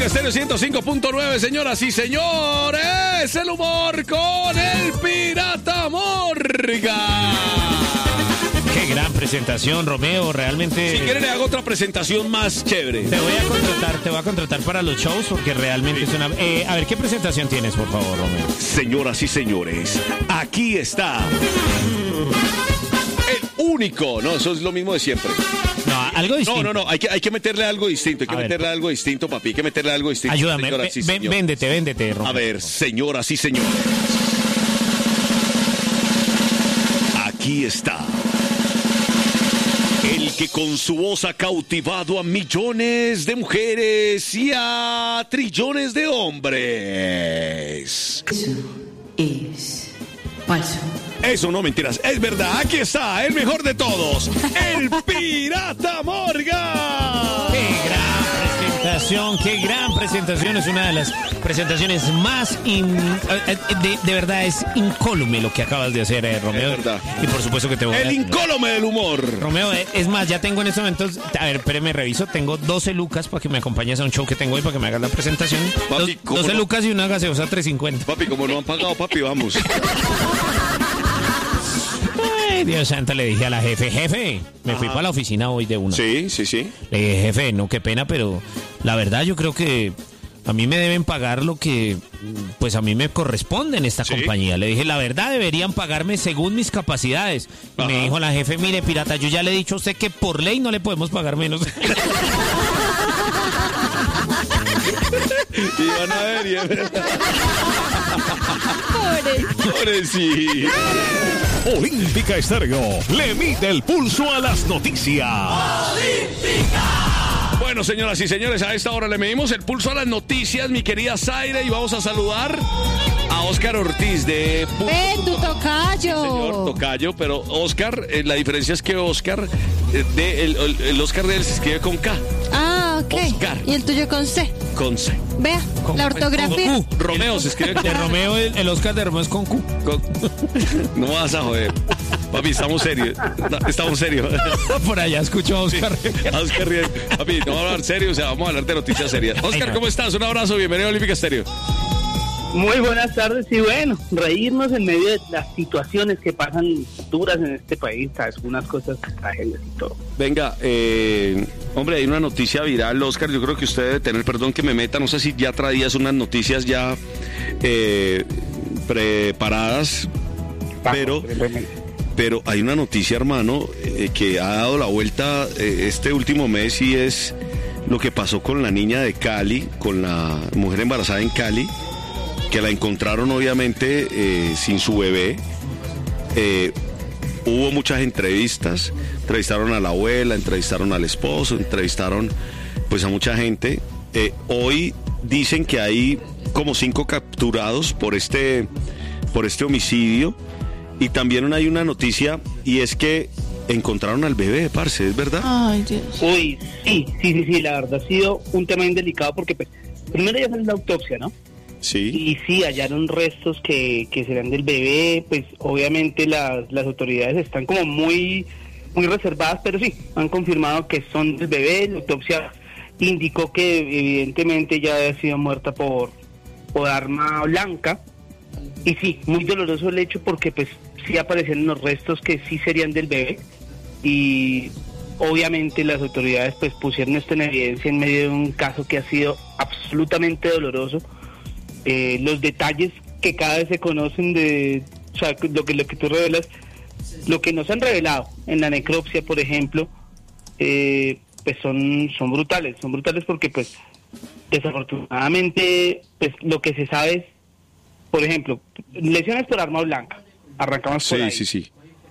Olímpica Estéreo 105.9, señoras y señores, el humor con el Pirata Morga. Qué gran presentación, Romeo, realmente. Si quiere le hago otra presentación más chévere. Te voy a contratar para los shows porque realmente es una... a ver, ¿qué presentación tienes, por favor, Romeo? Señoras y señores, aquí está el único, no, eso es lo mismo de siempre. No, algo distinto. No, hay que meterle algo distinto, algo distinto, papi, hay que meterle algo distinto. Ayúdame, véndete, Romeo. A ver, señoras y señores, aquí está el que con su voz ha cautivado a millones de mujeres y a trillones de hombres. Eso es falso. Eso no, mentiras, es verdad. Aquí está, el mejor de todos, el Pirata Morga. Qué gran presentación. Es una de las presentaciones más... de verdad, es incólume lo que acabas de hacer, Romeo. Es verdad. Y por supuesto que te voy a... El incólume del humor. Romeo, es más, ya tengo en estos momentos... A ver, espérame, reviso. Tengo 12 lucas para que me acompañes a un show que tengo hoy, para que me hagas la presentación. Papi, 12 lucas y una gaseosa 3.50. Papi, como no han pagado, papi, vamos. Ay, Dios santo, le dije a la jefe, me fui para la oficina hoy de una. Sí. Le dije, jefe, no, qué pena, pero la verdad yo creo que a mí me deben pagar lo que, pues a mí me corresponde en esta compañía. Le dije, la verdad deberían pagarme según mis capacidades. Y me dijo la jefe, mire, pirata, yo ya le he dicho a usted que por ley no le podemos pagar menos. Y van a ver, Pobrecito. Olímpica Estéreo le mide el pulso a las noticias. ¡Olímpica! Bueno, señoras y señores, a esta hora le medimos el pulso a las noticias, mi querida Zaire, y vamos a saludar a Óscar Ortiz de... ¡Ven, tu tocayo! Sí, señor, tocayo, pero Óscar, la diferencia es que Óscar, el Óscar de él se escribe con K. Ah, ok. Oscar. ¿Y el tuyo con C? Con C. Vea, la ortografía. Romeo se escribe con De Romeo, el Óscar de Romeo es con Q. No vas a joder. Papi, estamos serios. Estamos serios. Por allá escucho a Óscar. A Óscar Riel. Papi, no vamos a hablar serio, o sea, vamos a hablar de noticias serias. Óscar, ¿cómo estás? Un abrazo, bienvenido a Olímpica Estéreo. Muy buenas tardes y bueno, reírnos en medio de las situaciones que pasan duras en este país, ¿sabes? Unas cosas tragedias y todo. Venga, hombre, hay una noticia viral, Óscar, yo creo que usted debe tener, perdón que me meta, no sé si ya traías unas noticias ya preparadas, pero hay una noticia, hermano, que ha dado la vuelta este último mes y es lo que pasó con la niña de Cali, con la mujer embarazada en Cali, que la encontraron obviamente sin su bebé. Hubo muchas entrevistas, entrevistaron a la abuela, entrevistaron al esposo, entrevistaron pues a mucha gente. Hoy dicen que hay como 5 capturados por este homicidio, y también hay una noticia y es que encontraron al bebé, parce, ¿es verdad? Ay, Dios. Uy, sí, la verdad ha sido un tema bien delicado porque pues, primero ya sale la autopsia, ¿no? Sí. Y sí, hallaron restos que serán del bebé, pues obviamente las autoridades están como muy reservadas, pero sí, han confirmado que son del bebé. La autopsia indicó que evidentemente ya había sido muerta por arma blanca, y sí, muy doloroso el hecho porque pues sí aparecieron los restos que sí serían del bebé, y obviamente las autoridades pues pusieron esto en evidencia en medio de un caso que ha sido absolutamente doloroso. Los detalles que cada vez se conocen o sea, lo que tú revelas, lo que nos han revelado en la necropsia, por ejemplo, pues son brutales porque pues desafortunadamente pues lo que se sabe es, por ejemplo, lesiones por arma blanca, arrancamos por ahí. Sí.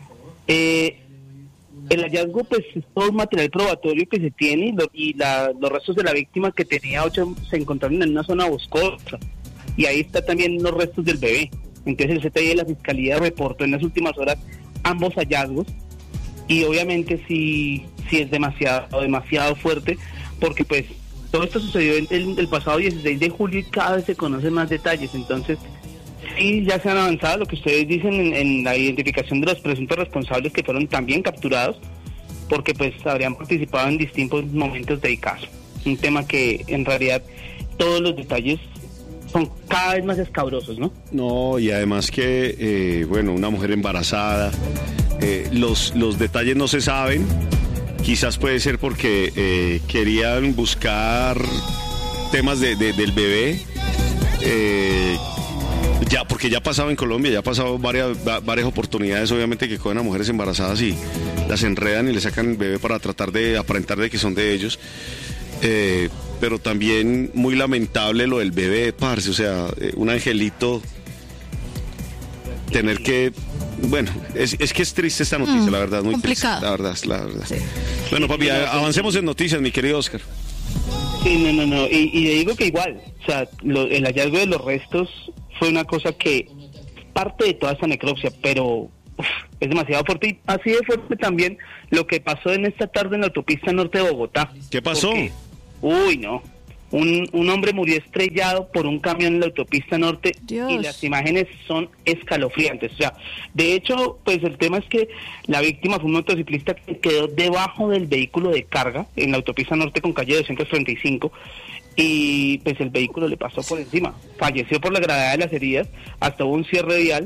El hallazgo pues es todo un material probatorio que se tiene, y los restos de la víctima que tenía 8 se encontraron en una zona boscosa. Y ahí está también los restos del bebé. Entonces el CTI de la Fiscalía reportó en las últimas horas ambos hallazgos, y obviamente sí es demasiado fuerte, porque pues todo esto sucedió el pasado 16 de julio y cada vez se conocen más detalles. Entonces sí, ya se han avanzado, lo que ustedes dicen, en la identificación de los presuntos responsables que fueron también capturados, porque pues habrían participado en distintos momentos del caso. Un tema que en realidad todos los detalles son cada vez más escabrosos, ¿no? No, y además que, bueno, una mujer embarazada, los detalles no se saben, quizás puede ser porque querían buscar temas del bebé, ya, porque ya ha pasado en Colombia, ya ha pasado varias oportunidades, obviamente, que cogen a mujeres embarazadas y las enredan y le sacan el bebé para tratar de aparentar de que son de ellos. Pero también muy lamentable lo del bebé, parce, o sea, un angelito, tener que... Bueno, es que es triste esta noticia, la verdad, muy complicado. triste, la verdad. Sí. Bueno, papi, avancemos en noticias, mi querido Oscar. Sí, no, y le digo que igual, o sea, el hallazgo de los restos fue una cosa que parte de toda esta necropsia, pero es demasiado fuerte, y así de fuerte también lo que pasó en esta tarde en la autopista norte de Bogotá. ¿Qué pasó? Porque, uy, no. Un hombre murió estrellado por un camión en la autopista norte. Dios. Y las imágenes son escalofriantes. O sea, de hecho, pues el tema es que la víctima fue un motociclista que quedó debajo del vehículo de carga en la autopista norte con calle 235 y pues el vehículo le pasó por encima. Falleció por la gravedad de las heridas, hasta hubo un cierre vial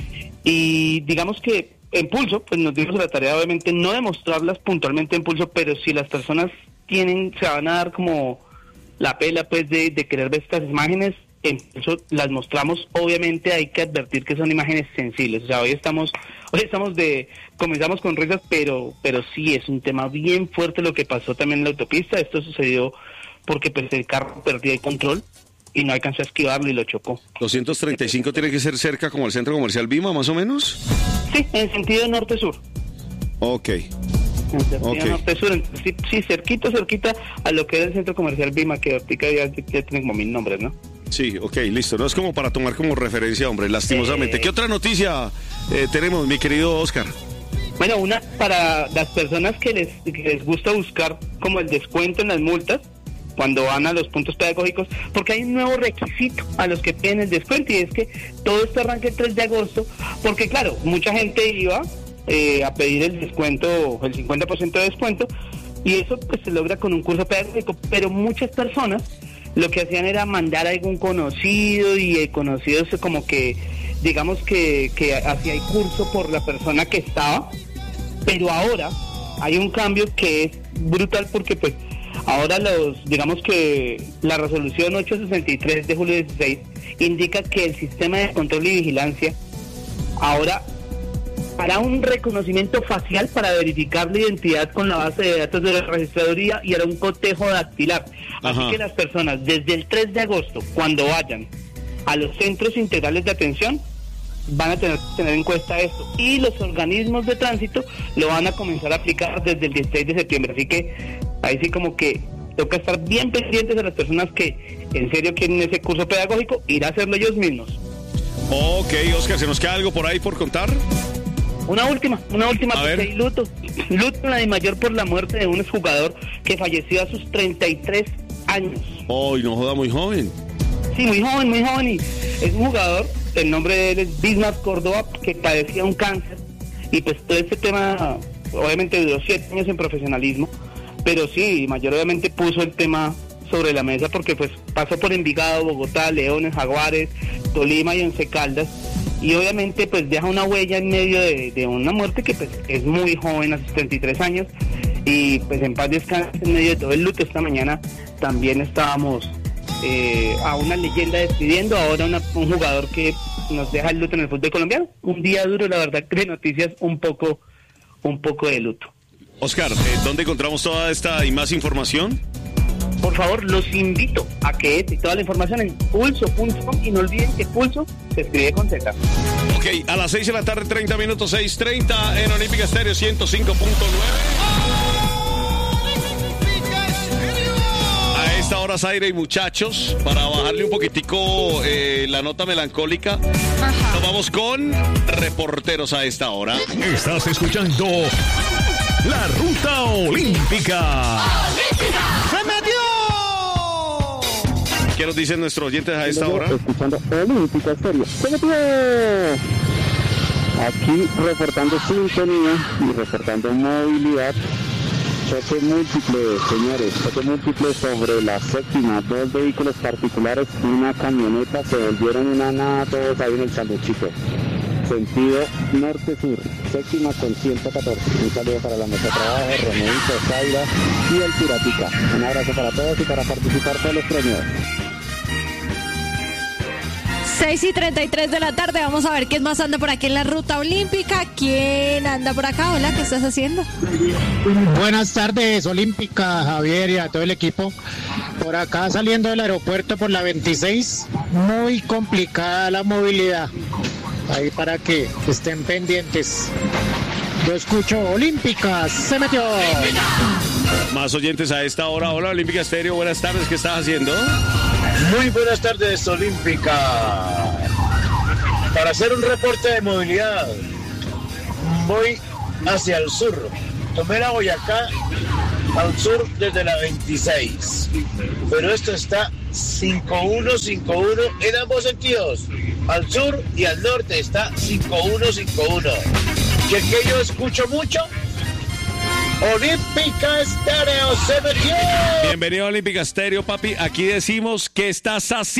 y digamos que en Pulso, pues nos dimos la tarea obviamente no de mostrarlas puntualmente en Pulso, pero si las personas se van a dar como la pela pues de querer ver estas imágenes, en Pulso las mostramos. Obviamente hay que advertir que son imágenes sensibles, o sea, comenzamos con risas, pero sí es un tema bien fuerte lo que pasó también en la autopista. Esto sucedió porque pues el carro perdió el control y no alcanzó a esquivarlo y lo chocó. 235 tiene que ser cerca como el centro comercial Vima, más o menos. Sí, en sentido norte-sur. Ok. En sentido norte-sur, sí, cerquita a lo que es el centro comercial Vima, que ahorita ya tiene como 1000 nombres, ¿no? Sí, ok, listo. No es como para tomar como referencia, hombre, lastimosamente. ¿Qué otra noticia tenemos, mi querido Oscar? Bueno, una para las personas que les gusta buscar como el descuento en las multas cuando van a los puntos pedagógicos, porque hay un nuevo requisito a los que piden el descuento, y es que todo esto arranca el 3 de agosto, porque claro, mucha gente iba a pedir el descuento, el 50% de descuento, y eso pues se logra con un curso pedagógico, pero muchas personas lo que hacían era mandar a algún conocido, y el conocido se como que, digamos que hacía el curso por la persona que estaba, pero ahora hay un cambio que es brutal, porque pues ahora digamos que la resolución 863 de julio 16 indica que el sistema de control y vigilancia ahora hará un reconocimiento facial para verificar la identidad con la base de datos de la registraduría y hará un cotejo dactilar. Así que las personas desde el 3 de agosto, cuando vayan a los centros integrales de atención, van a tener que tener en cuenta esto, y los organismos de tránsito lo van a comenzar a aplicar desde el 16 de septiembre, así que ahí sí como que toca estar bien pendientes de las personas que en serio quieren ese curso pedagógico, ir a hacerlo ellos mismos. Ok, Oscar, ¿se nos queda algo por ahí por contar? Una última, porque hay luto en la DIMAYOR por la muerte de un exjugador que falleció a sus 33 años. Ay, no joda, muy joven. Sí, muy joven, y es un jugador, el nombre de él es Bismarck Córdoba, que padecía un cáncer, y pues todo este tema obviamente duró 7 años en profesionalismo, pero sí, Mayor obviamente puso el tema sobre la mesa, porque pues pasó por Envigado, Bogotá, Leones, Jaguares, Tolima y Once Caldas, y obviamente pues deja una huella en medio de una muerte que pues es muy joven, a sus 33 años, y pues en paz descanse en medio de todo el luto. Esta mañana también estábamos a una leyenda despidiendo, ahora un jugador que nos deja el luto en el fútbol colombiano. Un día duro, la verdad, de noticias un poco de luto. Oscar, ¿dónde encontramos toda esta y más información? Por favor, los invito a que toda la información en pulso.com, y no olviden que Pulso se escribe con Z. Ok, a las 6 de la tarde, 30 minutos, 6:30 en Olímpica Estéreo 105.9. A esta hora, Zaire y muchachos, para bajarle un poquitico la nota melancólica, nos vamos con reporteros a esta hora. Estás escuchando La Ruta Olímpica. ¡Se metió! ¿Qué nos dicen nuestros oyentes a esta hora? Escuchando Olímpica Estéreo. ¡Se metió! Aquí reportando sintonía y reportando movilidad Choque múltiple, señores, choque múltiple sobre la séptima. 2 vehículos particulares y una camioneta se volvieron una nada todos ahí en el sanduchito. Sentido norte-sur, séptima con 114. Un saludo para la mesa de trabajo, Romeito, Zaira y el Piratica. Un abrazo para todos y para participar todos los premios. 6:33 de la tarde, vamos a ver quién más anda por aquí en la ruta olímpica. ¿Quién anda por acá? Hola, ¿qué estás haciendo? Buenas tardes, Olímpica, Javier y a todo el equipo. Por acá saliendo del aeropuerto por la 26, muy complicada la movilidad. Ahí para que estén pendientes. Yo escucho Olímpica, se metió. Más oyentes a esta hora. Hola, Olímpica Estéreo, buenas tardes, ¿qué estás haciendo? Muy buenas tardes, Olímpica. Para hacer un reporte de movilidad, voy hacia el sur. Tomé la Boyacá al sur desde la 26. Pero esto está 5151 en ambos sentidos. Al sur y al norte está 5151. ¿Qué yo escucho mucho? Olímpica Estéreo se metió. Bienvenido a Olímpica Estéreo, papi. Aquí decimos que estás haciendo.